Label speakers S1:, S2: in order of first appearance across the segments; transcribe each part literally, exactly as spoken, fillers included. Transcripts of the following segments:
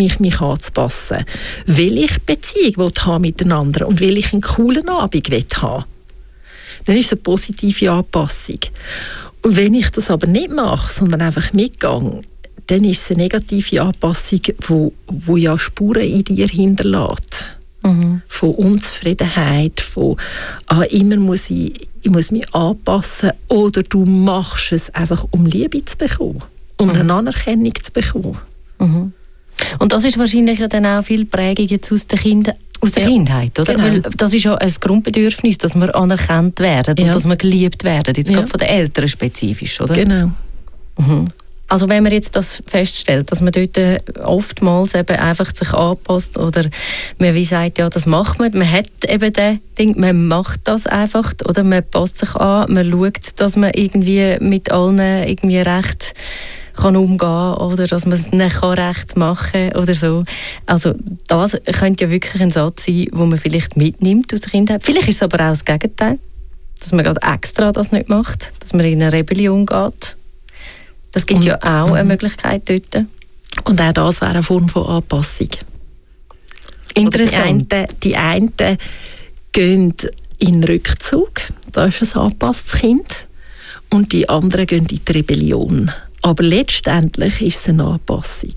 S1: mich, mich anzupassen? Will ich Beziehung haben miteinander und will ich einen coolen Abend haben? Dann ist es eine positive Anpassung. Und wenn ich das aber nicht mache, sondern einfach mitgehe, dann ist es eine negative Anpassung, die, die ja Spuren in dir hinterlässt. Mhm. Von Unzufriedenheit, von ah, immer muss ich, ich muss mich anpassen, oder du machst es einfach, um Liebe zu bekommen, um mhm. eine Anerkennung zu bekommen.
S2: Mhm. Und das ist wahrscheinlich ja dann auch viel Prägung jetzt aus der, Kinder, aus der ja. Kindheit, oder?
S1: Genau.
S2: Weil das ist ja ein Grundbedürfnis, dass wir anerkannt werden ja. und dass wir geliebt werden, jetzt ja. gerade von den Eltern spezifisch, oder?
S1: Genau.
S2: Mhm. Also wenn man jetzt das feststellt, dass man dort oftmals eben einfach sich anpasst oder man wie sagt, ja, das macht man, man hat eben das Ding, man macht das einfach oder man passt sich an, man schaut, dass man irgendwie mit allen irgendwie recht kann umgehen oder dass man es nicht recht machen kann oder so. Also das könnte ja wirklich ein Satz sein, den man vielleicht mitnimmt aus der Kindheit. Vielleicht ist es aber auch das Gegenteil, dass man gerade extra das nicht macht, dass man in eine Rebellion geht. Das gibt und, ja auch m- eine Möglichkeit dort.
S1: Und auch das wäre eine Form von Anpassung.
S2: Interessant.
S1: Oder die einen, die einen gehen in den Rückzug, da ist ein angepasstes Kind, und die anderen gehen in die Rebellion. Aber letztendlich ist es eine Anpassung.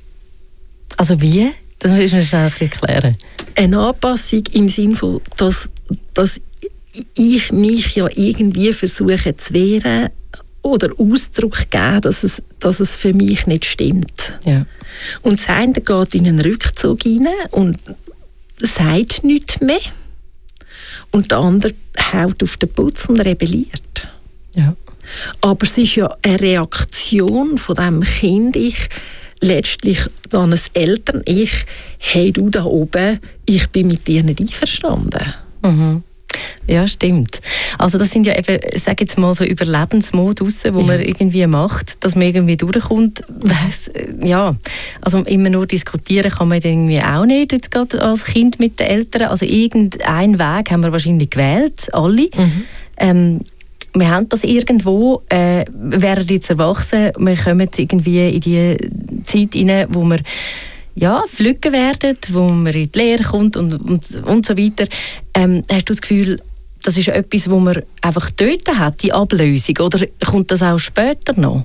S2: Also wie? Das müssen wir schnell erklären.
S1: Eine Anpassung im Sinne von, dass, dass ich mich ja irgendwie versuche zu wehren oder Ausdruck geben, dass es, dass es für mich nicht stimmt.
S2: Ja.
S1: Und das eine geht in einen Rückzug hinein und sagt nichts mehr. Und der andere haut auf den Putz und rebelliert.
S2: Ja.
S1: Aber es ist ja eine Reaktion von diesem Kind, ich letztlich dann ein Eltern-Ich, hey du da oben, ich bin mit dir nicht einverstanden.
S2: Mhm. Ja, stimmt. Also das sind ja eben, ich sage jetzt mal so Überlebensmodus, wo ja. man irgendwie macht, dass man irgendwie durchkommt. Mhm. Ja, also immer nur diskutieren kann man irgendwie auch nicht, jetzt gerade als Kind mit den Eltern. Also irgendeinen Weg haben wir wahrscheinlich gewählt, alle. Mhm. Ähm, wir haben das irgendwo, äh, wären jetzt erwachsen, wir kommen irgendwie in die Zeit hinein, wo wir ja, pflücken werden, wo man in die Lehre kommt und, und, und so weiter. Ähm, hast du das Gefühl, das ist etwas, wo man einfach dort hat, die Ablösung, oder kommt das auch später noch?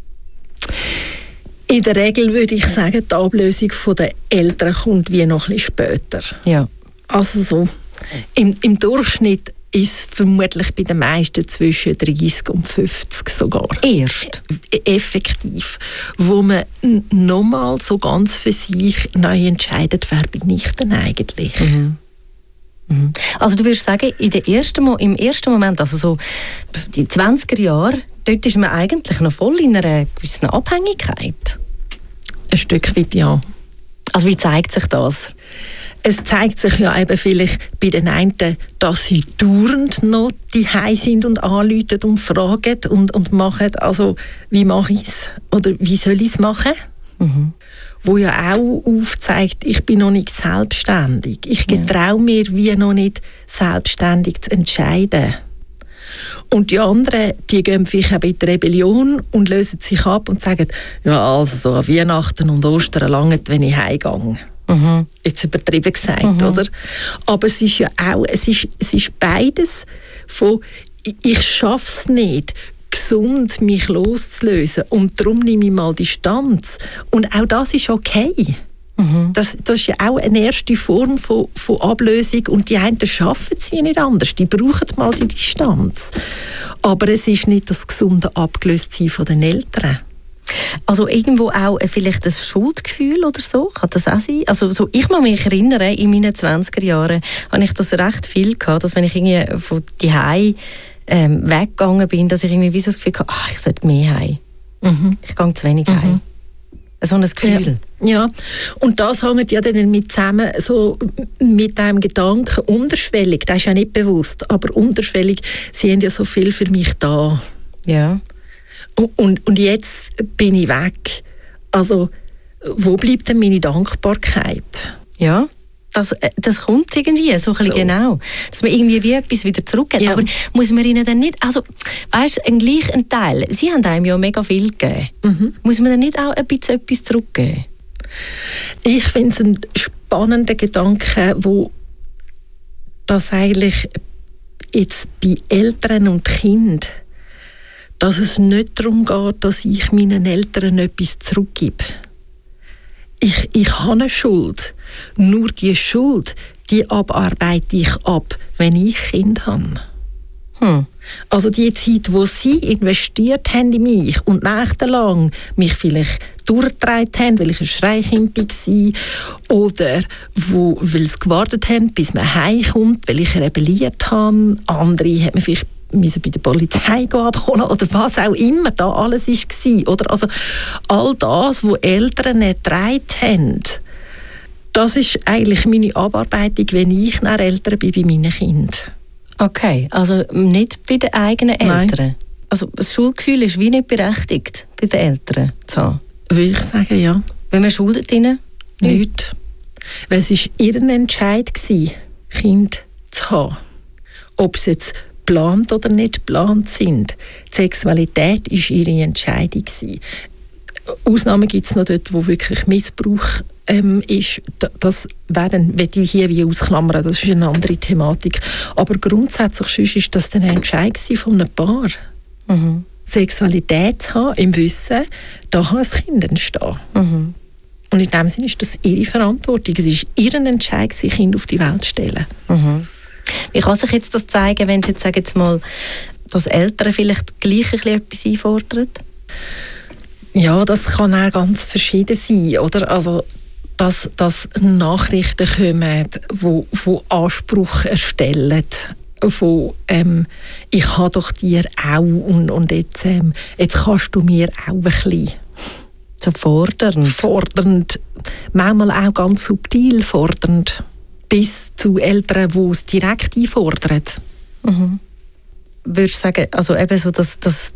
S1: In der Regel würde ich sagen, die Ablösung der Eltern kommt wie noch ein bisschen später.
S2: Ja.
S1: Also so, im, im Durchschnitt ist vermutlich bei den meisten zwischen dreißig und fünfzig sogar.
S2: Erst?
S1: Effektiv. Wo man nochmal so ganz für sich neu entscheidet, wer bin ich denn eigentlich?
S2: Mhm. Mhm. Also du würdest sagen, in der ersten Mo- im ersten Moment, also so die zwanziger Jahre, dort ist man eigentlich noch voll in einer gewissen Abhängigkeit?
S1: Ein Stück weit, ja.
S2: Also wie zeigt sich das?
S1: Es zeigt sich ja eben vielleicht bei den einen, dass sie dauernd noch daheim sind und anrufen und fragen und, und machen, also wie mache ich es oder wie soll ich es machen? Mhm. Wo ja auch aufzeigt, ich bin noch nicht selbstständig. Ich getraue mir wie noch nicht selbstständig zu entscheiden. Und die anderen, die gehen vielleicht auch in die Rebellion und lösen sich ab und sagen, ja, also so an Weihnachten und Ostern langt, wenn ich heimgehe. Mhm. Jetzt übertrieben gesagt, mhm. oder? Aber es ist ja auch, es ist, es ist beides von, ich schaffe es nicht, gesund mich loszulösen und darum nehme ich mal Distanz. Und auch das ist okay. Mhm. Das, das ist ja auch eine erste Form von, von Ablösung und die einen schaffen es ja nicht anders, die brauchen mal die Distanz. Aber es ist nicht das gesunde Abgelöstsein von den Eltern.
S2: Also irgendwo auch vielleicht ein Schuldgefühl oder so, kann das auch sein? Also so, ich kann mich erinnern, in meinen zwanziger Jahren hatte ich das recht viel gehabt, dass wenn ich irgendwie von daheim ähm, weggegangen bin, dass ich irgendwie wie so das Gefühl hatte, ach, ich sollte mehr heim. Mhm. Ich gehe zu wenig mhm. heim. So ein Gefühl.
S1: Ja. ja, und das hängt ja dann mit zusammen so mit einem Gedanken unterschwellig, das ist ja nicht bewusst, aber unterschwellig, sie haben ja so viel für mich da.
S2: Ja.
S1: Und, und jetzt bin ich weg. Also, wo bleibt denn meine Dankbarkeit?
S2: Ja, das, das kommt irgendwie so ein bisschen so. Genau. Dass man irgendwie wie etwas wieder zurückgeht. Ja. Aber muss man ihnen dann nicht, also, weißt du, gleich ein Teil, sie haben einem ja mega viel gegeben. Mhm. Muss man dann nicht auch ein bisschen etwas zurückgeben?
S1: Ich finde es ein spannender Gedanke, wo das eigentlich jetzt bei Eltern und Kindern, dass es nicht darum geht, dass ich meinen Eltern etwas zurückgebe. Ich, ich habe eine Schuld. Nur die Schuld, die abarbeite ich ab, wenn ich Kind habe. Hm. Also die Zeit, wo sie investiert haben in mich und nächtelang mich vielleicht durchgetragen haben, weil ich ein Schreikind war, oder wo, weil sie gewartet haben, bis man heimkommt, weil ich rebelliert habe. Andere hat man vielleicht müssen bei der Polizei abholen oder was auch immer da alles war. Oder also all das, was Eltern ertragen haben, das ist eigentlich meine Abarbeitung, wenn ich nach Eltern bin bei meinen Kindern.
S2: Okay, also nicht bei den eigenen Eltern?
S1: Nein.
S2: Also das Schuldgefühl ist wie nicht berechtigt, bei den Eltern zu haben?
S1: Würde ich sagen, ja.
S2: Wenn man schuldet ihnen?
S1: Nicht. Weil es war ihr Entscheid, Kind zu haben. Ob sie jetzt geplant oder nicht geplant sind. Die Sexualität war ihre Entscheidung. Ausnahmen gibt es noch dort, wo wirklich Missbrauch ähm, ist. Das werden, möchte ich hier wie ausklammern, das ist eine andere Thematik. Aber grundsätzlich ist das dann ein Entscheid von einem Paar. Mhm. Sexualität zu haben, im Wissen, da kann ein Kind entstehen. Mhm. Und in dem Sinne ist das ihre Verantwortung. Es ist ihr Entscheid, sich Kind auf die Welt zu stellen.
S2: Mhm. Wie kann sich jetzt das zeigen, wenn Sie jetzt, sagen jetzt mal, dass Eltern vielleicht gleich etwas einfordern?
S1: Ja, das kann auch ganz verschieden sein, oder? Also, dass, dass Nachrichten kommen, die, die Anspruch erstellen, von ähm, ich habe doch dir auch und, und jetzt, ähm, jetzt kannst du mir auch ein bisschen.
S2: So fordernd?
S1: Fordernd, manchmal auch ganz subtil fordernd, bis zu Eltern, die es direkt einfordern.
S2: Mhm. Würdest du sagen, also eben so, dass, dass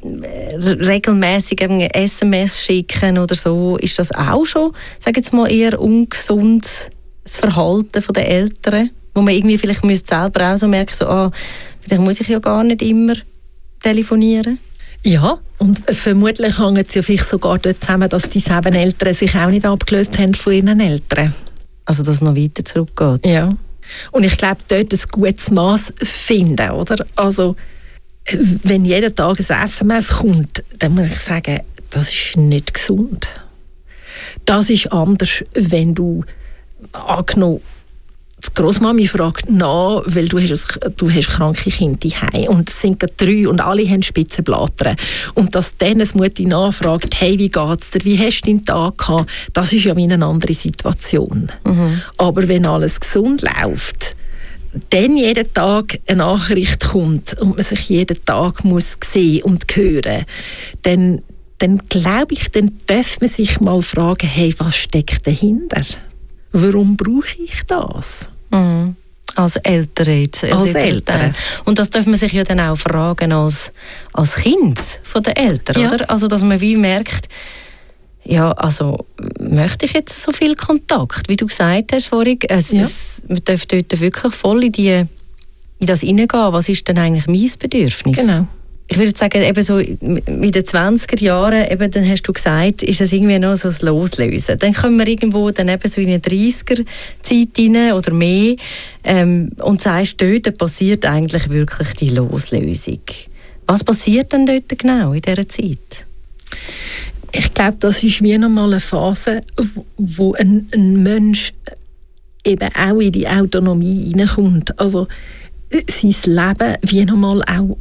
S2: regelmäßig S M S schicken oder so, ist das auch schon, sag jetzt mal, eher ungesundes Verhalten der Eltern, wo man irgendwie vielleicht selber auch so merken, so, ah, vielleicht muss ich ja gar nicht immer telefonieren?
S1: Ja, und vermutlich hängen es ja vielleicht sogar dort zusammen, dass die sieben Eltern sich auch nicht abgelöst haben von ihren Eltern.
S2: Also, dass es noch weiter zurückgeht?
S1: Ja. Und ich glaube, dort ein gutes Maß finden, oder? Also, wenn jeden Tag ein S M S kommt, dann muss ich sagen, das ist nicht gesund. Das ist anders, wenn du angenommen, die Grossmami fragt nach, weil du hast, ein, du hast kranke Kinder daheim und es sind gerade drei und alle haben Spitzenblätter. Und dass dann eine Mutter nachfragt, hey, wie geht's dir, wie hast du den Tag gehabt, das ist ja wie eine andere Situation. Mhm. Aber wenn alles gesund läuft, dann jeden Tag eine Nachricht kommt und man sich jeden Tag muss sehen und hören, dann, dann glaube ich, dann darf man sich mal fragen, hey, was steckt dahinter? Warum brauche ich das?
S2: Mhm. Als Eltern jetzt.
S1: Als, als Eltern. Eltern.
S2: Und das darf man sich ja dann auch fragen als, als Kind von den Eltern, ja. Oder? Also, dass man wie merkt, ja, also möchte ich jetzt so viel Kontakt, wie du gesagt hast vorhin, es, ja. es, man darf dort wirklich voll in, die, in das hineingehen, was ist denn eigentlich mein Bedürfnis?
S1: Genau.
S2: Ich würde sagen, eben so in den zwanziger Jahren, eben, dann hast du gesagt, ist das irgendwie noch so ein Loslösen. Dann kommen wir irgendwo dann eben so in eine dreißiger-Zeit rein oder mehr ähm, und sagst, dort passiert eigentlich wirklich die Loslösung. Was passiert denn dort genau in dieser Zeit?
S1: Ich glaube, das ist wie nochmal eine Phase, wo ein, ein Mensch eben auch in die Autonomie hineinkommt. Also sein Leben wie nochmal auch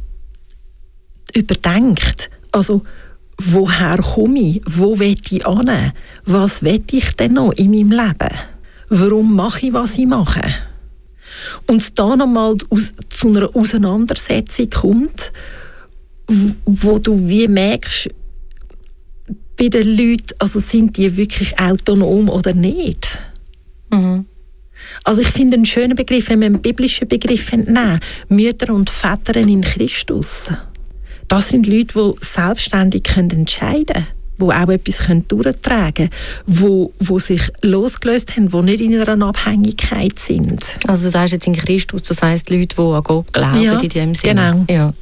S1: überdenkt. Also, woher komme ich? Wo will ich hin? Was will ich denn noch in meinem Leben? Warum mache ich, was ich mache? Und es da nochmal zu einer Auseinandersetzung kommt, wo du wie merkst, bei den Leuten, also sind die wirklich autonom oder nicht? Mhm. Also ich finde einen schönen Begriff, wenn wir einen biblischen Begriff nehmen, Mütter und Väter in Christus. Das sind Leute, die selbstständig entscheiden können, die auch etwas durchtragen können, die, die sich losgelöst haben, die nicht in einer Abhängigkeit sind.
S2: Also du sagst jetzt in Christus, das heisst Leute, die an Gott glauben,
S1: ja,
S2: in dem Sinne.
S1: Genau.
S2: Ja.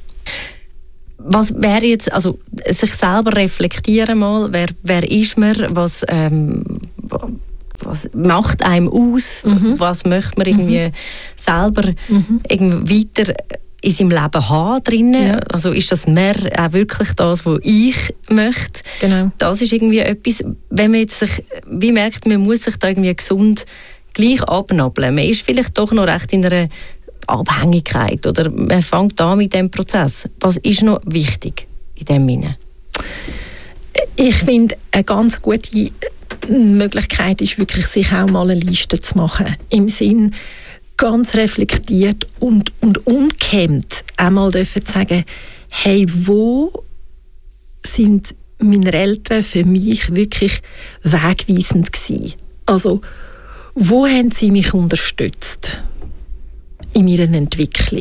S2: Was wäre jetzt, also sich selber reflektieren mal, wer, wer ist man, was, ähm, was macht einem aus, mhm. was möchte man irgendwie mhm. selber mhm. irgendwie weiter in seinem Leben haben drinnen. Ja. Also ist das mehr auch wirklich das, was ich möchte?
S1: Genau.
S2: Das ist irgendwie etwas, wenn man jetzt sich, wie merkt, man muss sich da irgendwie gesund gleich abnabeln. Man ist vielleicht doch noch recht in einer Abhängigkeit oder man fängt an mit diesem Prozess. Was ist noch wichtig in diesem Sinne?
S1: Ich finde, eine ganz gute Möglichkeit ist wirklich, sich auch mal eine Liste zu machen. Im Sinn, ganz reflektiert und, und ungehemmt einmal dürfen sagen, hey, wo sind meine Eltern für mich wirklich wegweisend gewesen? Also, wo haben sie mich unterstützt in meiner Entwicklung?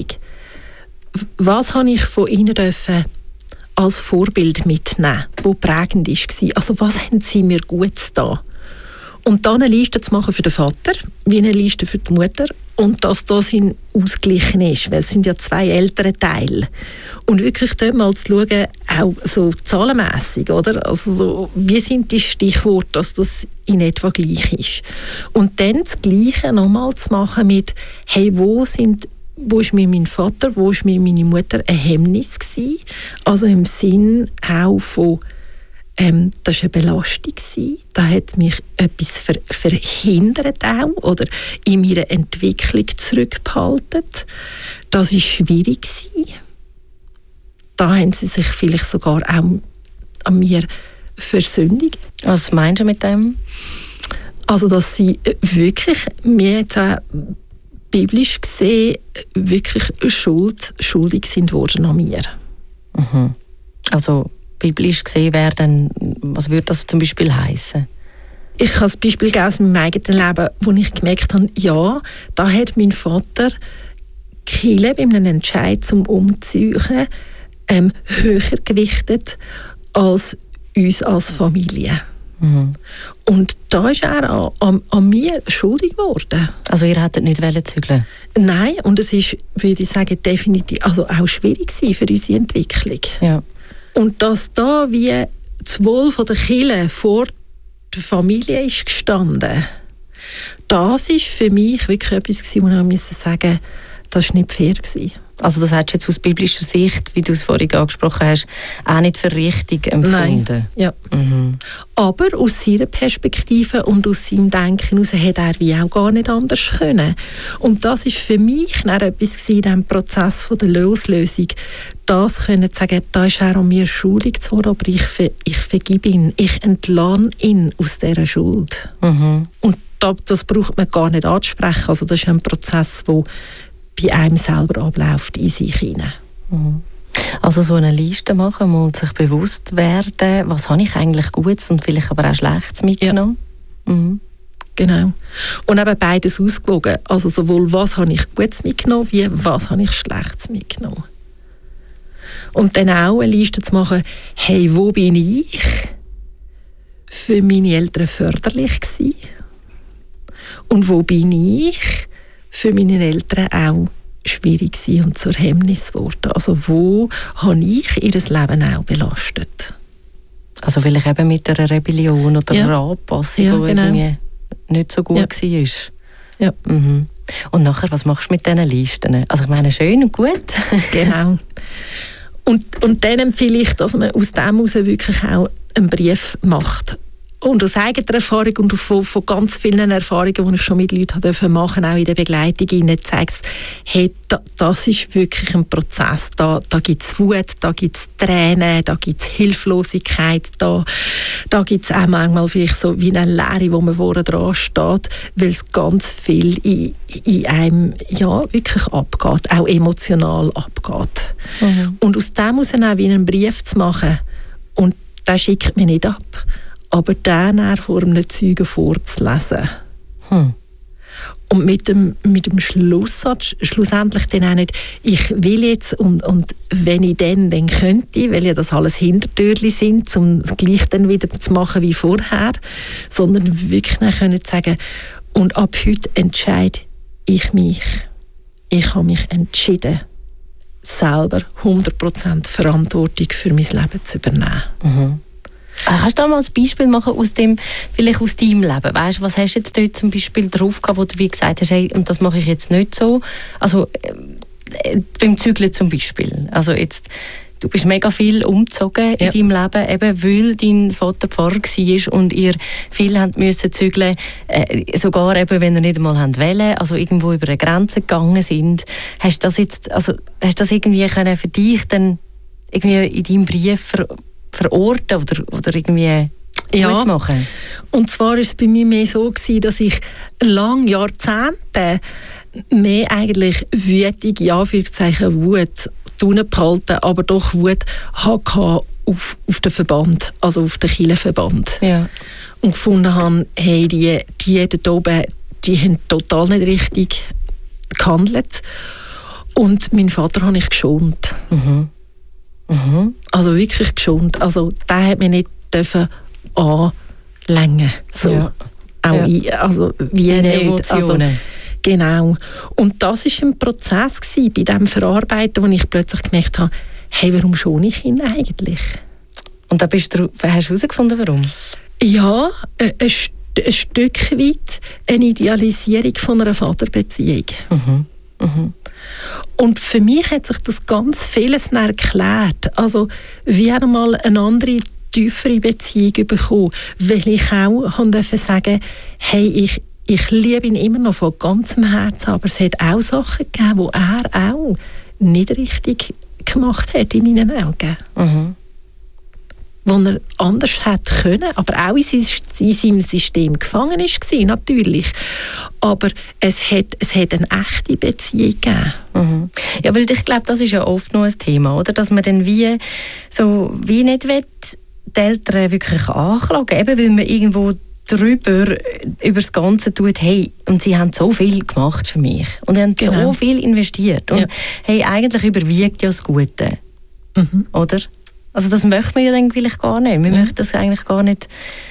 S1: Was habe ich von ihnen dürfen als Vorbild mitnehmen, wo prägend war? Also, was haben sie mir Gutes da? Und dann eine Liste zu machen für den Vater, wie eine Liste für die Mutter. Und dass das in ausgeglichen ist, weil es sind ja zwei ältere Teile. Und wirklich dort mal zu schauen, auch so zahlenmässig, oder? Also so, wie sind die Stichworte, dass das in etwa gleich ist. Und dann das Gleiche nochmal zu machen mit, hey, wo sind wo ist mir mein Vater, wo ist mir meine Mutter ein Hemmnis gewesen? Also im Sinn auch von, ähm, das war eine Belastung gewesen, da hat mich etwas ver- verhindert auch oder in meiner Entwicklung zurückgehalten. Das war schwierig gewesen. Da haben sie sich vielleicht sogar auch an mir versündigt.
S2: Was meinst du mit dem?
S1: Also, dass sie wirklich mir jetzt auch biblisch gesehen wirklich Schuld, schuldig sind worden an mir.
S2: Mhm. Also biblisch gesehen werden, was würde das zum Beispiel heißen?
S1: Ich kann das Beispiel aus meinem eigenen Leben, wo ich gemerkt habe, ja, da hat mein Vater Kirche bei einem Entscheid zum Umziehen ähm, höher gewichtet als uns als Familie. Mhm. Und da ist er an, an, an mir schuldig geworden.
S2: Also ihr hättet nicht zügeln?
S1: Nein, und es ist, würde ich sagen, definitiv also auch schwierig gewesen für unsere Entwicklung.
S2: Ja. Und
S1: dass da wie das Wohl der Kirche vor der Familie ist gestanden, das ist für mich wirklich etwas gewesen, wo ich musste sagen, das war nicht fair gewesen.
S2: Also das hättest du jetzt aus biblischer Sicht, wie du es vorhin angesprochen hast, auch nicht für richtig empfunden?
S1: Nein. Ja. Mhm. Aber aus seiner Perspektive und aus seinem Denken heraus hätte er wie auch gar nicht anders können. Und das ist für mich dann etwas in diesem Prozess der Loslösung, das können zu sagen, da ist er an mir schuldig geworden, aber ich, ver- ich vergib ihn, ich entlasse ihn aus dieser Schuld. Mhm. Und das braucht man gar nicht anzusprechen. Also das ist ein Prozess, der bei einem selber abläuft in sich hinein.
S2: Mhm. Also so eine Liste machen und sich bewusst werden, was habe ich eigentlich Gutes und vielleicht aber auch Schlechtes mitgenommen.
S1: Ja. Mhm. Genau. Und eben beides ausgewogen. Also sowohl was habe ich Gutes mitgenommen, wie was habe ich Schlechtes mitgenommen. Und dann auch eine Liste zu machen, hey, wo bin ich für meine Eltern förderlich gewesen? Und wo bin ich für meine Eltern auch schwierig gewesen und zur Hemmnis geworden? Also wo habe ich ihr Leben auch belastet?
S2: Also vielleicht eben mit einer Rebellion oder ja. einer Anpassung,
S1: ja,
S2: die
S1: genau.
S2: irgendwie nicht so gut
S1: ja.
S2: war.
S1: Ja.
S2: Mhm. Und nachher, was machst du mit diesen Listen? Also ich meine, schön und gut.
S1: Genau. Und, und dann empfehle ich, dass man aus dem heraus wirklich auch einen Brief macht. Und aus eigener Erfahrung und von, von ganz vielen Erfahrungen, die ich schon mit Leuten machen durfte, auch in der Begleitung, ihnen zeigst, hey, da, das ist wirklich ein Prozess. Da, da gibt es Wut, da gibt es Tränen, da gibt es Hilflosigkeit, da, da gibt es auch manchmal vielleicht so wie eine Leere, wo man vorne dran steht, weil es ganz viel in, in einem ja, wirklich abgeht, auch emotional abgeht. Mhm. Und aus dem heraus auch wie einen Brief zu machen, und den schickt man nicht ab, aber dann vor einem Zeugen vorzulesen. Hm. Und mit dem, mit dem Schlusssatz, schlussendlich dann auch nicht, ich will jetzt und, und wenn ich dann, dann könnte, weil ja das alles Hintertürchen sind, um es gleich dann wieder zu machen wie vorher, sondern wirklich dann können sagen, und ab heute entscheide ich mich. Ich habe mich entschieden, selber hundert Prozent Verantwortung für mein Leben zu übernehmen. Mhm.
S2: Kannst du da mal ein Beispiel machen aus dem, vielleicht aus deinem Leben? Weißt, was hast du jetzt dort zum Beispiel drauf gehabt, wo du wie gesagt hast, hey, und das mache ich jetzt nicht so? Also äh, beim Zügeln zum Beispiel. Also jetzt, du bist mega viel umgezogen ja. in deinem Leben, eben weil dein Vater Pfarrer war und ihr viel habt müssen zügeln, äh, sogar eben, wenn ihr nicht einmal habt wollen, also irgendwo über eine Grenze gegangen sind. Hast du das jetzt, also hast du das irgendwie können für dich dann irgendwie in deinem Brief ver verorten oder, oder irgendwie
S1: ja.
S2: gut machen?
S1: Und zwar war es bei mir mehr so gewesen, dass ich lange Jahrzehnte mehr eigentlich wütig, ja, für Zeichen Wut tun behalten, aber doch Wut hatte auf, auf den Verband, also auf den Kirchenverband.
S2: Ja.
S1: Und gefunden habe, hey, die, die dort oben, die haben total nicht richtig gehandelt. Und meinen Vater habe ich geschont.
S2: Mhm. Mhm.
S1: Also wirklich geschont. Also der hat mich nicht dürfen anlängen. So. Ja. Auch ja. Ich, also wie
S2: in
S1: nicht.
S2: Emotionen.
S1: Also, genau. Und das war ein Prozess gewesen, bei diesem Verarbeiten, wo ich plötzlich gemerkt habe, hey, warum schone ich ihn eigentlich?
S2: Und da bist du, hast du herausgefunden, warum?
S1: Ja, ein, ein, ein Stück weit eine Idealisierung von einer Vaterbeziehung.
S2: Mhm. Mhm.
S1: Und für mich hat sich das ganz vieles erklärt. Also wie einmal eine andere, tiefere Beziehung bekommen, weil ich auch durfte sagen, hey, ich, ich liebe ihn immer noch von ganzem Herzen, aber es hat auch Sachen gegeben, die er auch nicht richtig gemacht hat in meinen Augen.
S2: Mhm.
S1: Wo er anders hätte können, aber auch in seinem System gefangen war, natürlich. Aber es hat, es hat eine echte Beziehung gegeben.
S2: Mhm. Ja, weil ich glaube, das ist ja oft noch ein Thema, oder? Dass man dann wie, so, wie nicht will, die Eltern wirklich anklagen, eben weil man irgendwo drüber über das Ganze tut, hey, und sie haben so viel gemacht für mich und sie haben genau. so viel investiert und ja. hey, eigentlich überwiegt ja das Gute,
S1: mhm.
S2: oder? Also das möchte man ja dann vielleicht gar nicht. Wir mhm. möchten das eigentlich gar nicht.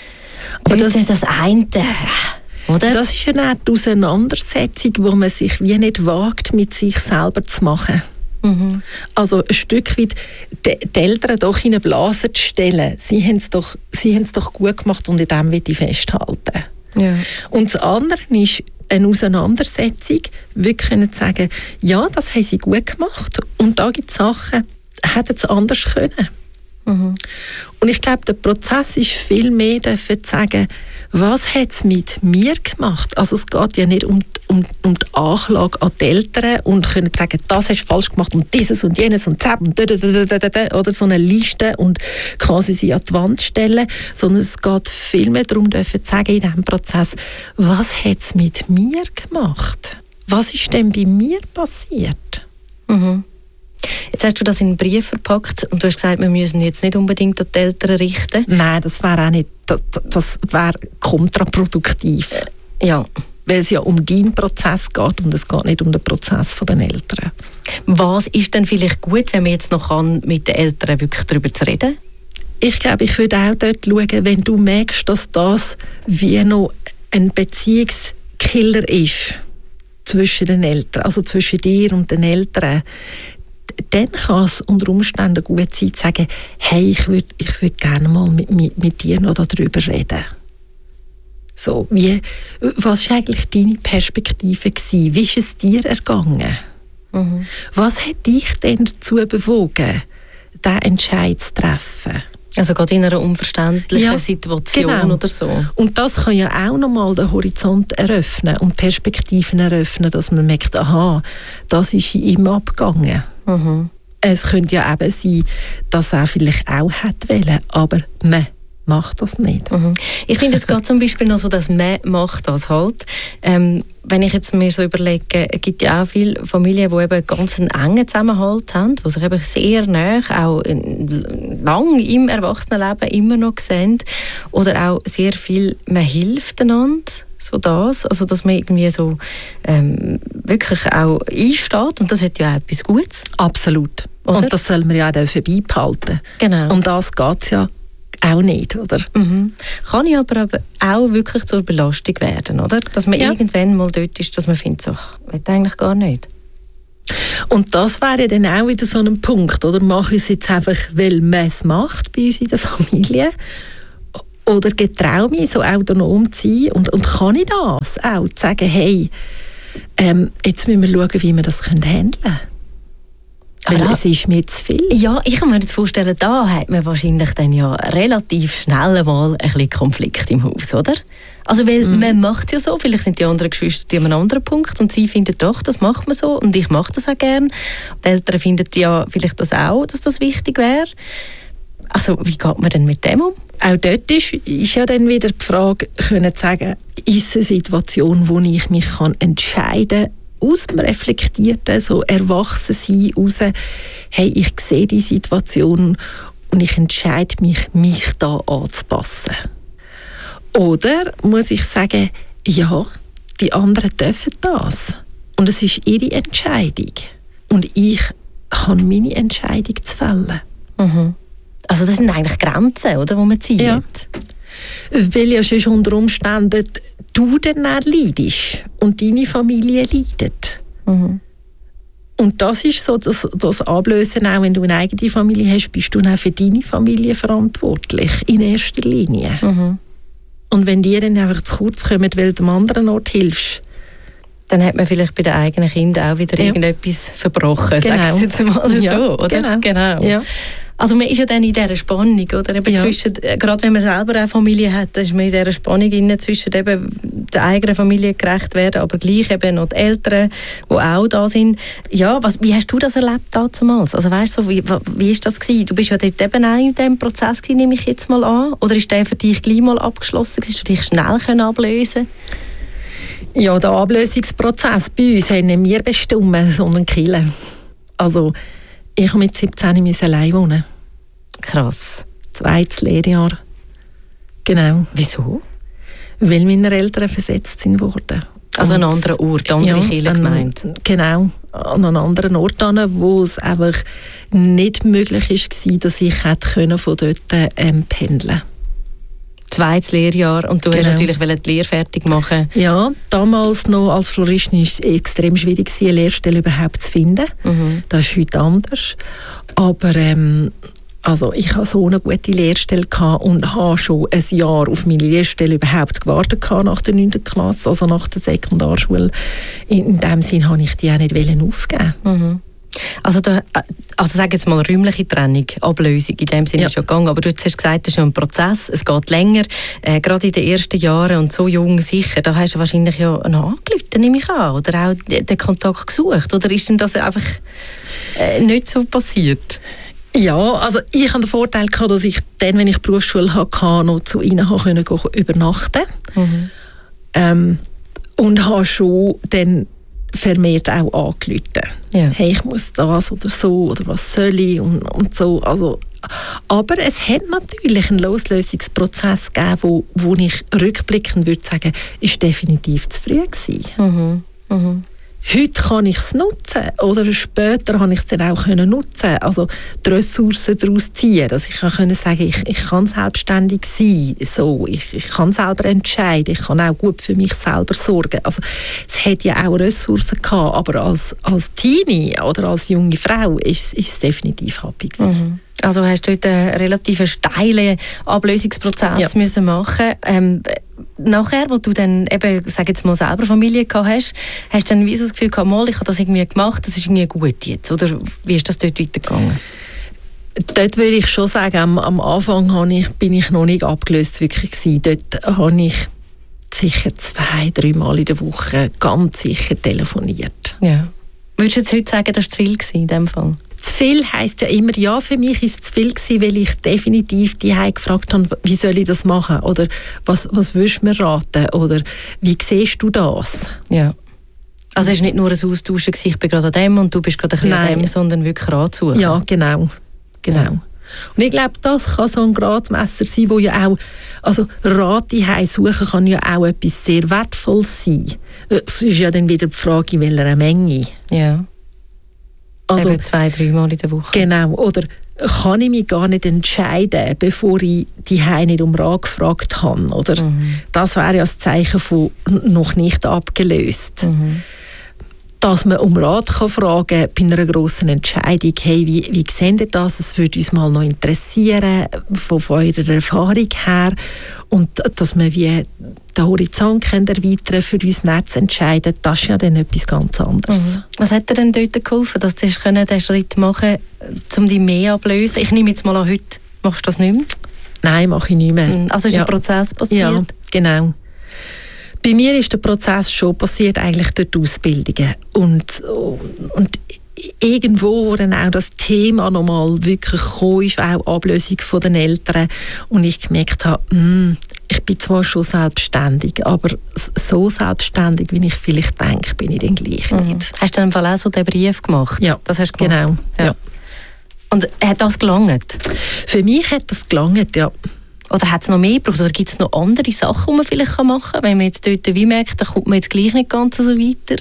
S1: Aber das
S2: ist das eine, oder?
S1: Das ist ja eine Auseinandersetzung, wo man sich wie nicht wagt, mit sich selber zu machen.
S2: Mhm.
S1: Also ein Stück weit die, die Eltern doch in eine Blase zu stellen. Sie haben es doch, sie haben es doch gut gemacht und in dem will ich festhalten.
S2: Ja.
S1: Und das andere ist eine Auseinandersetzung, wirklich zu sagen, ja, das haben sie gut gemacht und da gibt es Sachen, hätten sie anders können.
S2: Mhm.
S1: Und ich glaube, der Prozess ist viel mehr dafür zu sagen, was hat es mit mir gemacht? Also es geht ja nicht um, um, um die Anklage an die Eltern und können sagen, das hast du falsch gemacht und dieses und jenes und zap und oder so eine Liste und quasi sie an die Wand stellen, sondern es geht viel mehr darum, dafür zu sagen in diesem Prozess, was hat es mit mir gemacht? Was ist denn bei mir passiert?
S2: Mhm. Jetzt hast du das in einen Brief verpackt und du hast gesagt, wir müssen jetzt nicht unbedingt an die Eltern richten.
S1: Nein, das wäre auch nicht, das, das wäre kontraproduktiv.
S2: Ja.
S1: Weil es ja um deinen Prozess geht und es geht nicht um den Prozess der Eltern.
S2: Was ist denn vielleicht gut, wenn man jetzt noch kann, mit den Eltern wirklich darüber zu reden?
S1: Ich glaube, ich würde auch dort schauen, wenn du merkst, dass das wie noch ein Beziehungskiller ist zwischen den Eltern, also zwischen dir und den Eltern, dann kann es unter Umständen gut sein, zu sagen, hey, ich würde ich würd gerne mal mit, mit, mit dir noch darüber reden. So, wie, was war eigentlich deine Perspektive gewesen? Wie ist es dir ergangen?
S2: Mhm.
S1: Was hat dich denn dazu bewogen, diesen Entscheid zu treffen?
S2: Also gerade in einer unverständlichen
S1: ja,
S2: Situation
S1: genau.
S2: oder so.
S1: Und das kann ja auch nochmal den Horizont eröffnen und Perspektiven eröffnen, dass man merkt, aha, das ist in ihm abgegangen.
S2: Mhm.
S1: Es könnte ja eben sein, dass er vielleicht auch hätte wollen, aber man macht das nicht.
S2: Mhm. Ich finde jetzt gerade zum Beispiel noch so, dass man macht das halt. Ähm, wenn ich jetzt mir so überlege, es gibt ja auch viele Familien, die eben ganz einen engen Zusammenhalt haben, die sich eben sehr nah, auch lang im Erwachsenenleben immer noch sehen. Oder auch sehr viel, man hilft einander. So das, also dass man irgendwie so ähm, wirklich auch einsteht und das hat ja auch etwas Gutes.
S1: Absolut. Oder? Und das soll man ja auch beibehalten.
S2: Genau.
S1: Um das geht es ja auch nicht, oder?
S2: Mhm. Kann ja aber auch wirklich zur Belastung werden, oder? Dass man ja. irgendwann mal dort ist, dass man findet, so, ich will eigentlich gar nicht.
S1: Und das wäre dann auch wieder so ein Punkt, oder? Mache ich es jetzt einfach, weil man es macht bei uns in der Familie? Oder getraue mich, so autonom zu sein und, und kann ich das auch, zu sagen, hey, ähm, jetzt müssen wir schauen, wie wir das handeln können. Weil
S2: Aber
S1: es ist mir zu viel.
S2: Ja, ich kann mir jetzt vorstellen, da hat man wahrscheinlich dann ja relativ schnell mal ein bisschen Konflikt im Haus, oder? Also weil mm. man macht es ja so, vielleicht sind die anderen Geschwister an einem anderen Punkt und sie finden doch, das macht man so und ich mache das auch gerne. Die Eltern finden ja vielleicht das auch, dass das wichtig wäre. Also wie geht man denn mit dem um?
S1: Auch dort ist, ist ja dann wieder die Frage, können zu sagen, ist es eine Situation, wo ich mich kann entscheiden kann, aus dem Reflektierten, so Erwachsensein raus, hey, ich sehe die Situation und ich entscheide mich, mich da anzupassen. Oder muss ich sagen, ja, die anderen dürfen das. Und es ist ihre Entscheidung. Und ich habe meine Entscheidung zu fällen.
S2: Mhm. Also das sind eigentlich Grenzen, oder, die man zieht.
S1: Ja. Weil ja schon unter Umständen du dann leidest und deine Familie leidet.
S2: Mhm.
S1: Und das ist so das, das Ablösen, auch wenn du eine eigene Familie hast, bist du auch für deine Familie verantwortlich, in erster Linie.
S2: Mhm.
S1: Und wenn die dann einfach zu kurz kommen, weil du am anderen Ort hilfst,
S2: dann hat man vielleicht bei den eigenen Kindern auch wieder ja. irgendetwas verbrochen,
S1: genau.
S2: sag's jetzt mal
S1: ja,
S2: so, oder?
S1: Genau.
S2: genau.
S1: Ja.
S2: Also man ist ja dann in dieser Spannung, oder? Eben
S1: Ja.
S2: zwischen, gerade wenn man selber eine Familie hat, dann ist man in dieser Spannung inne zwischen eben der eigenen Familie gerecht werden, aber gleich eben noch die Eltern, die auch da sind. Ja, was, wie hast du das erlebt damals? Also weißt du, wie, wie ist das gewesen? Du bist ja dort eben auch in diesem Prozess gewesen, nehme ich jetzt mal an. Oder ist der für dich gleich mal abgeschlossen? Hast du dich schnell können ablösen?
S1: Ja, der Ablösungsprozess bei uns haben nicht wir bestimmt, sondern die Kirche. Also ich musste mit siebzehn allein wohnen.
S2: Krass.
S1: Zweites Lehrjahr. Genau.
S2: Wieso?
S1: Weil meine Eltern versetzt sind worden.
S2: Also an einen anderen Ort, andere
S1: ja,
S2: Kirche gemeint.
S1: Genau, an einen anderen Ort hin, wo es einfach nicht möglich war, dass ich hätte von dort ähm, pendeln.
S2: Zweites Lehrjahr und du
S1: Genau.
S2: hast natürlich die Lehre fertig machen.
S1: Ja, damals noch als Floristin war es extrem schwierig, eine Lehrstelle überhaupt zu finden.
S2: Mhm.
S1: Das ist heute anders. Aber ähm, also ich hatte so eine gute Lehrstelle und habe schon ein Jahr auf meine Lehrstelle überhaupt gewartet nach der neunten Klasse, also nach der Sekundarschule. In, in dem Sinn wollte ich die auch nicht aufgeben.
S2: Mhm. Also, da, also sag jetzt mal räumliche Trennung, Ablösung, in dem Sinne
S1: ja.
S2: ist schon gegangen, aber du hast gesagt, das ist ja ein Prozess, es geht länger, äh, gerade in den ersten Jahren und so jung sicher, da hast du wahrscheinlich ja noch angerufen, nehme ich an, oder auch den Kontakt gesucht, oder ist denn das einfach äh, nicht so passiert?
S1: Ja, also ich hatte den Vorteil gehabt, dass ich dann, wenn ich Berufsschule hatte, noch zu ihnen können übernachten konnte.
S2: Mhm.
S1: Ähm, und habe schon dann vermehrt auch angerufen.
S2: Ja.
S1: Hey, ich muss das oder so, oder was soll ich und, und so. Also, aber es hat natürlich einen Loslösungsprozess gegeben, wo, wo ich rückblickend würde sagen, ist definitiv zu früh gewesen.
S2: Mhm. Mhm.
S1: Heute kann ich es nutzen oder später kann ich es dann auch können nutzen, also die Ressourcen daraus ziehen, dass ich kann können sagen, ich, ich kann selbstständig sein, so, ich, ich kann selber entscheiden, ich kann auch gut für mich selber sorgen. Also es hat ja auch Ressourcen gehabt, aber als, als Teenie oder als junge Frau ist, ist es definitiv happy gewesen.
S2: Mhm. Also hast du dort einen relativ steilen Ablösungsprozess
S1: Ja.
S2: müssen machen. Ähm, nachher, wo du dann eben, sag jetzt mal, selber Familie gehabt hast, hast du dann wie so das Gefühl gehabt, mal, ich habe das irgendwie gemacht, das ist irgendwie gut jetzt? Oder wie ist das dort weitergegangen?
S1: Dort würde ich schon sagen, am, am Anfang habe ich, bin ich noch nicht abgelöst wirklich gewesen. Dort habe ich sicher zwei, drei Mal in der Woche ganz sicher telefoniert.
S2: Ja. Würdest du jetzt heute sagen, das war zu viel gewesen, in dem Fall?
S1: Zu viel heisst ja immer, ja, für mich ist es zu viel gewesen, weil ich definitiv die Heim gefragt habe, wie soll ich das machen? Oder was, was würdest du mir raten? Oder wie siehst du das?
S2: Ja. Also es war nicht nur ein Austauschen, ich bin gerade an dem und du bist gerade ein bisschen an dem, sondern wirklich anzusuchen.
S1: Ja, genau. genau. Ja. Und ich glaube, das kann so ein Gradmesser sein, wo ja auch, also Rat die Heim suchen kann ja auch etwas sehr Wertvolles sein. Es ist ja dann wieder die Frage, in welcher Menge.
S2: Ja.
S1: Also,
S2: eben zwei, drei Mal in der Woche.
S1: Genau. Oder kann ich mich gar nicht entscheiden, bevor ich die Heim nicht um Rat gefragt habe? Oder? Mhm. Das wäre ja das Zeichen von noch nicht abgelöst.
S2: Mhm.
S1: dass man um Rat kann fragen bei einer grossen Entscheidung, hey, wie, wie seht ihr das? Es würde uns mal noch interessieren, von, von eurer Erfahrung her. Und dass wir wie den Horizont können erweitern für uns nicht zu entscheiden, das ist ja dann etwas ganz anderes.
S2: Mhm. Was hat dir denn dort geholfen, dass du diesen Schritt machen konntest, um dich mehr ablösen? Ich nehme jetzt mal an, heute machst du das nicht mehr?
S1: Nein, mache ich nicht mehr.
S2: Also ist ja. ein Prozess passiert?
S1: Ja, genau. Bei mir ist der Prozess schon passiert, eigentlich durch die Ausbildungen. Und, und irgendwo, wo dann auch das Thema nochmal wirklich gekommen ist, auch Ablösung von den Eltern. Und ich gemerkt habe, mh, ich bin zwar schon selbstständig, aber so selbstständig, wie ich vielleicht denke, bin ich dann gleich
S2: mhm.
S1: nicht.
S2: Hast du dann im Fall auch so den Brief gemacht?
S1: Ja,
S2: das hast du gemacht.
S1: Genau. Ja. Ja.
S2: Und hat das gelangt?
S1: Für mich hat das gelangt, ja.
S2: Oder hat es noch mehr gebraucht? Oder gibt es noch andere Sachen, die man vielleicht machen kann? Wenn man jetzt dort wie merkt, dann kommt man jetzt gleich nicht ganz so weiter.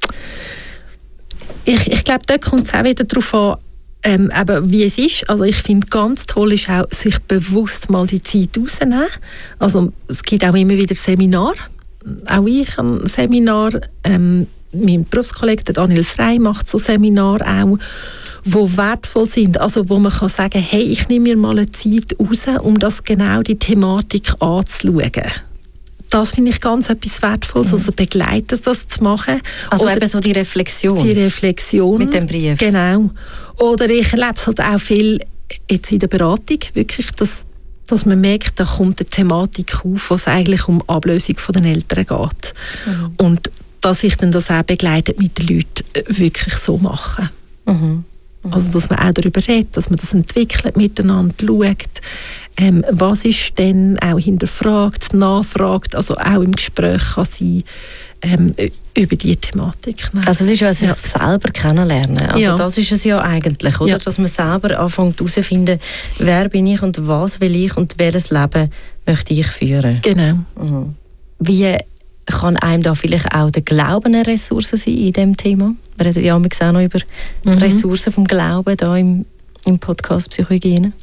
S1: Ich, ich glaube, dort kommt es auch wieder darauf an, ähm, eben, wie es ist. Also ich finde, ganz toll ist auch, sich bewusst mal die Zeit rausnehmen. Also es gibt auch immer wieder Seminare. Auch ich habe ein Seminar. Ähm, mein Berufskollege Daniel Frey macht so Seminare auch, die wertvoll sind, also wo man kann sagen, hey, ich nehme mir mal eine Zeit raus, um das genau die Thematik anzuschauen. Das finde ich ganz etwas Wertvolles, mhm. also begleiten, das zu machen.
S2: Also
S1: Oder
S2: eben so die Reflexion.
S1: Die Reflexion.
S2: Mit dem Brief.
S1: Genau. Oder ich erlebe es halt auch viel jetzt in der Beratung, wirklich, dass, dass man merkt, da kommt eine Thematik auf, wo es eigentlich um Ablösung von den Eltern geht. Mhm. Und dass ich dann das auch begleitet mit den Leuten wirklich so mache. Mhm. Also, dass man auch darüber redet, dass man das entwickelt, miteinander schaut, ähm, was ist denn auch hinterfragt, nachfragt, also auch im Gespräch kann sein ähm, über diese Thematik. Nein.
S2: Also es ist ja ein
S1: ja.
S2: sich selber kennenlernen. Also
S1: ja.
S2: das ist es ja eigentlich, oder? Ja. Dass man selber anfängt herauszufinden, wer bin ich und was will ich und welches Leben möchte ich führen.
S1: Genau.
S2: Mhm. Wie kann einem da vielleicht auch der Glauben eine Ressource sein in diesem Thema? Wir reden ja auch noch über mhm. Ressourcen vom Glauben da im, im Podcast Psychohygiene.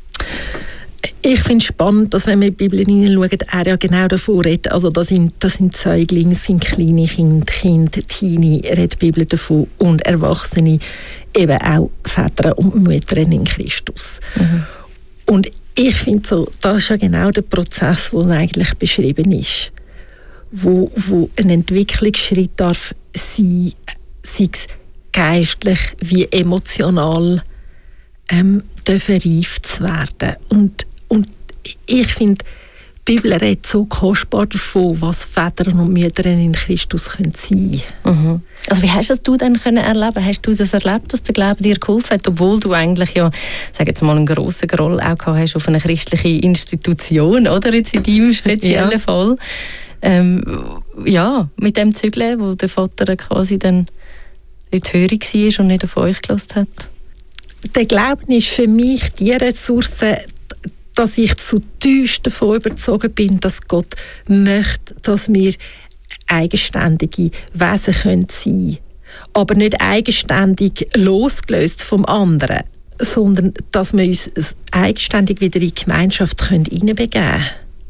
S1: Ich finde es spannend, dass wenn wir in die Bibel hineinschauen, er ja genau davon redet. Also das sind, das sind Säuglinge, das sind kleine Kinder, Kinder, Teenie, redet die Bibel davon und Erwachsene, eben auch Väter und Mütter in Christus. Mhm. Und ich finde so, das ist ja genau der Prozess, der eigentlich beschrieben ist. Wo, wo ein Entwicklungsschritt darf sein, sei es geistlich wie emotional, ähm, dürfen reif zu werden. Und, und ich finde, die Bibel redet so kostbar davon, was Väter und Mütter in Christus können sein können.
S2: Mhm. Also wie hast du das denn können erleben? Hast du das erlebt, dass der Glaube dir geholfen hat, obwohl du eigentlich ja, sag jetzt mal, einen grossen Groll auch gehabt hast auf eine christliche Institution, oder jetzt in deinem speziellen ja. Fall? Ähm, ja, mit dem Zügeln, wo der Vater quasi dann in die Höhe war und nicht auf euch gehört hat?
S1: Der Glauben ist für mich die Ressource, dass ich zutiefst davon überzeugt bin, dass Gott möchte, dass wir eigenständige Wesen können sein, aber nicht eigenständig losgelöst vom anderen, sondern dass wir uns eigenständig wieder in die Gemeinschaft hineinbegeben können.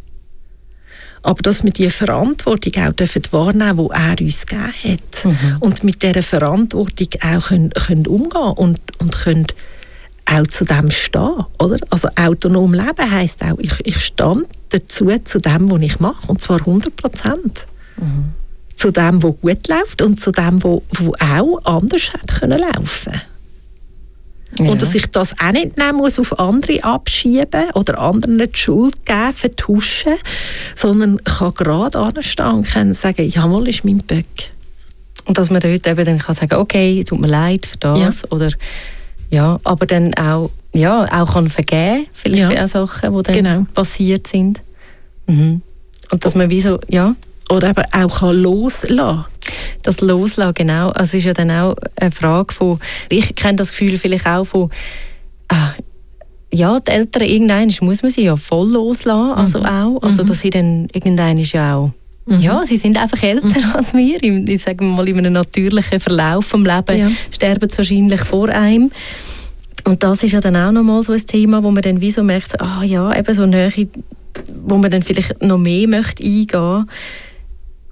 S1: Aber dass wir diese Verantwortung auch dürfen wahrnehmen, die er uns gegeben hat. Mhm. Und mit dieser Verantwortung auch können, können umgehen und, und können auch zu dem stehen. Oder? Also autonom leben heisst auch, ich, ich stehe dazu, zu dem, was ich mache. Und zwar hundert Prozent. Mhm. Zu dem, was gut läuft und zu dem, was auch anders hätte können laufen. Ja. Und dass ich das auch nicht nehmen muss, auf andere abschieben oder anderen die Schuld geben, vertuschen, sondern kann gerade anstehen und kann sagen, jawohl, ist mein Böck.
S2: Und dass man dort eben dann kann sagen, okay, tut mir leid für das, ja. Oder ja, aber dann auch, ja, auch kann vergeben, vielleicht ja. für auch Sachen, die dann genau. passiert sind. Mhm. Und dass man wie so, ja.
S1: Oder eben auch kann loslassen.
S2: Das Loslassen, genau. Also es ist ja dann auch eine Frage von, ich kenne das Gefühl vielleicht auch von, ah, ja, die Eltern, irgendwann muss man sie ja voll loslassen, also mhm. auch. Also dass sie dann irgendwann ist ja auch, mhm. ja, sie sind einfach älter mhm. als wir. Ich sage mal, in einem natürlichen Verlauf des Lebens ja. sterben sie wahrscheinlich vor einem. Und das ist ja dann auch nochmal so ein Thema, wo man dann wie so merkt, so, ah ja, eben so Nähe, wo man dann vielleicht noch mehr möchte eingehen.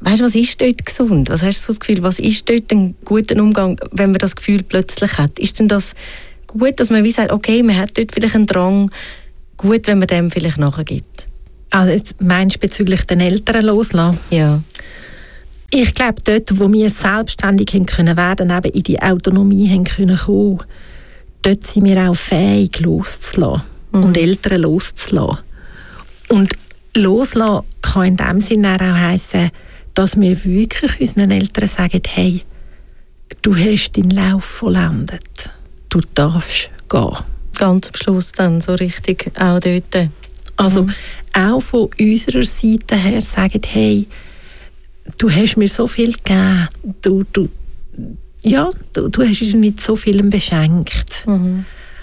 S2: weißt du, was ist dort gesund? Was hast du so das Gefühl, was ist dort ein guter Umgang, wenn man das Gefühl plötzlich hat? Ist denn das gut, dass man wie sagt, okay, man hat dort vielleicht einen Drang, gut, wenn man dem vielleicht nachgibt?
S1: Also jetzt meinst du bezüglich den Eltern loslassen?
S2: Ja.
S1: Ich glaube, dort, wo wir selbstständig haben können werden, eben in die Autonomie haben können kommen, dort sind wir auch fähig, loszulassen mhm. und Eltern loszulassen. Und loslassen kann in dem Sinne auch heissen, dass wir wirklich unseren Eltern sagen, hey, du hast deinen Lauf vollendet. Du darfst gehen.
S2: Ganz am Schluss dann, so richtig auch dort.
S1: Also
S2: mhm.
S1: auch von unserer Seite her sagen, hey, du hast mir so viel gegeben, du, du, ja, du, du hast uns mit so vielem beschenkt. Mhm.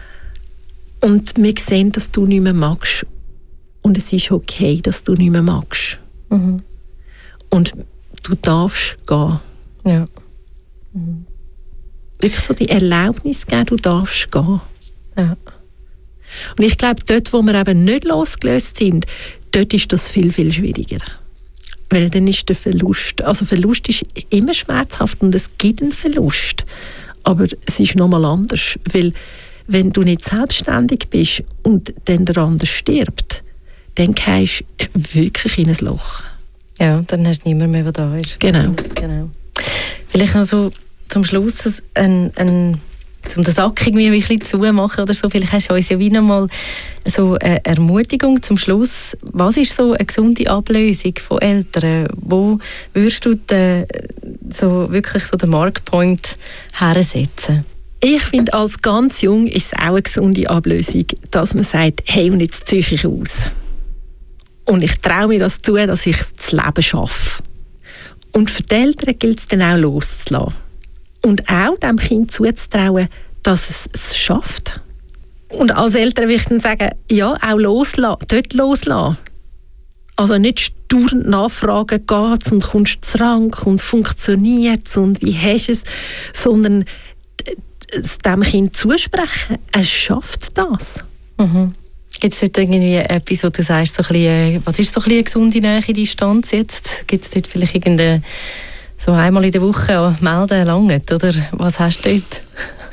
S1: Und wir sehen, dass du nicht mehr magst. Und es ist okay, dass du nicht mehr magst. Mhm. Und du darfst gehen.
S2: Ja. Mhm.
S1: Wirklich so die Erlaubnis geben, du darfst gehen.
S2: Ja.
S1: Und ich glaube, dort, wo wir eben nicht losgelöst sind, dort ist das viel, viel schwieriger. Weil dann ist der Verlust, also Verlust ist immer schmerzhaft und es gibt einen Verlust. Aber es ist nochmal anders, weil wenn du nicht selbstständig bist und dann der andere stirbt, dann gehst du wirklich in ein Loch.
S2: Ja, dann hast du niemand mehr, der da ist.
S1: Genau.
S2: genau. Vielleicht noch so zum Schluss ein, ein um den Sack irgendwie ein bisschen zumachen oder so. Vielleicht hast du uns ja wieder mal so eine Ermutigung zum Schluss. Was ist so eine gesunde Ablösung von Eltern? Wo würdest du den, so wirklich so den Markpoint hersetzen?
S1: Ich finde, als ganz jung ist es auch eine gesunde Ablösung, dass man sagt, hey, und jetzt ziehe ich aus. Und ich traue mir das zu, dass ich das Leben schaffe. Und für die Eltern gilt es dann auch loszulassen. Und auch dem Kind zuzutrauen, dass es es schafft. Und als Eltern will ich dann sagen, ja, auch loslassen, dort loslassen. Also nicht sturend nachfragen, geht es und kommst du zurück und funktioniert es und wie hast du es, sondern es dem Kind zusprechen, es schafft das.
S2: Mhm. Gibt es dort irgendwie etwas, wo du sagst, so ein bisschen, was ist so ein bisschen eine gesunde Nähe Distanz jetzt? Gibt es dort vielleicht irgendeine so einmal in der Woche melden langt, oder was hast du dort?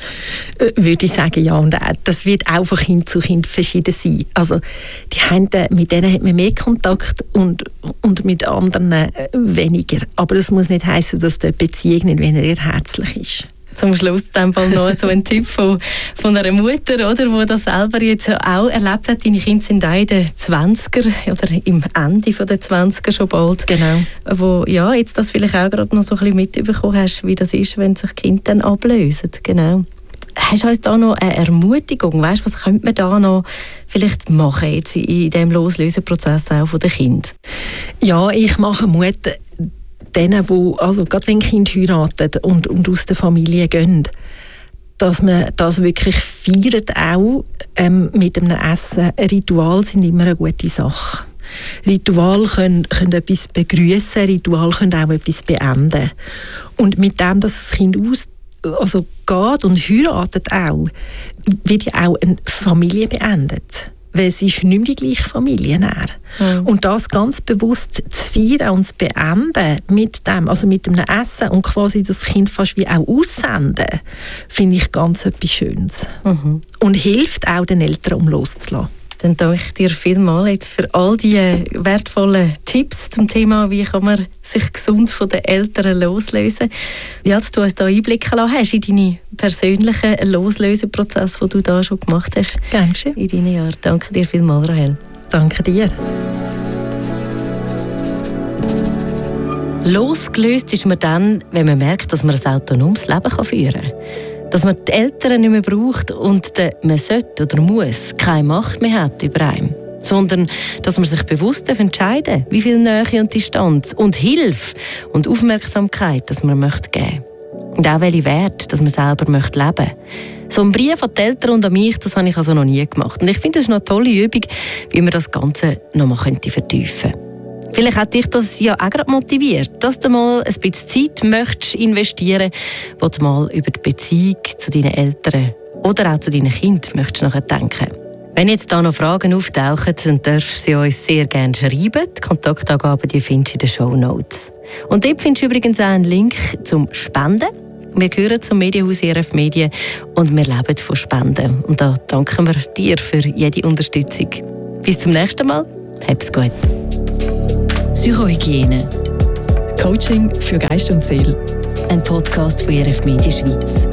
S1: Würde ich sagen, ja und auch. Das wird auch von Kind zu Kind verschieden sein. Also die einen, mit denen hat man mehr Kontakt und, und mit anderen weniger. Aber das muss nicht heißen, dass die Beziehung nicht weniger herzlich ist.
S2: Zum Schluss in Fall noch so ein Tipp von, von einer Mutter, oder, die das selber jetzt auch erlebt hat. Deine Kinder sind auch in den zwanziger oder im Ende der zwanziger schon bald.
S1: Genau.
S2: Wo ja, jetzt das vielleicht auch gerade noch so ein bisschen mitbekommen hast, wie das ist, wenn sich Kinder dann ablösen. Genau. Hast du uns da noch eine Ermutigung? Weißt, was könnte man da noch vielleicht machen jetzt in diesem Loslöseprozess auch von den Kindern?
S1: Ja, ich mache Mut denen, die, also gerade wenn Kinder heiraten und, und aus der Familie gehen, dass man das wirklich feiert auch ähm, mit einem Essen. Rituale sind immer eine gute Sache. Rituale können, können etwas begrüßen, Rituale können auch etwas beenden. Und mit dem, dass das Kind aus, also geht und heiratet auch, wird ja auch eine Familie beendet. Weil es ist nicht mehr die gleiche Familie. Mhm. Und das ganz bewusst zu feiern und zu beenden mit dem, also mit einem Essen und quasi das Kind fast wie auch aussenden, finde ich ganz etwas Schönes. Mhm. Und hilft auch den Eltern, um loszulassen.
S2: Dann danke ich dir vielmals jetzt für all die wertvollen Tipps zum Thema, wie kann man sich gesund von den Eltern loslösen. Ja, dass du uns da einblicken lassen hast in deine persönlichen Loslöseprozesse, den du da schon gemacht hast.
S1: Gern geschehen.
S2: In deinen Jahren. Danke dir vielmals, Rahel.
S1: Danke dir.
S2: Losgelöst ist man dann, wenn man merkt, dass man ein autonomes Leben führen kann. Dass man die Eltern nicht mehr braucht und der man sollte oder muss keine Macht mehr hat über einen. Sondern, dass man sich bewusst entscheiden darf, wie viel Nähe und Distanz und Hilfe und Aufmerksamkeit dass man möchte geben. Und auch welche Werte, dass man selber möchte leben. So ein Brief an die Eltern und an mich, das habe ich also noch nie gemacht. Und ich finde, das ist eine tolle Übung, wie man das Ganze noch mal vertiefen könnte. Vielleicht hat dich das ja auch gerade motiviert, dass du mal ein bisschen Zeit möchtest investieren, wo du mal über die Beziehung zu deinen Eltern oder auch zu deinen Kindern möchtest nachdenken. Wenn jetzt da noch Fragen auftauchen, dann darfst du sie uns sehr gerne schreiben. Die Kontaktangaben die findest du in den Shownotes. Und dort findest du übrigens auch einen Link zum Spenden. Wir gehören zum Medienhaus E R F Medien und wir leben von Spenden. Und da danken wir dir für jede Unterstützung. Bis zum nächsten Mal. Hab's gut.
S3: Psychohygiene.
S4: Coaching für Geist und Seele.
S3: Ein Podcast von E R F Medien Schweiz.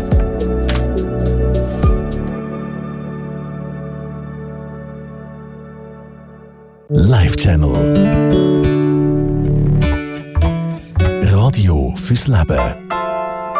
S5: Live Channel. Radio fürs Leben.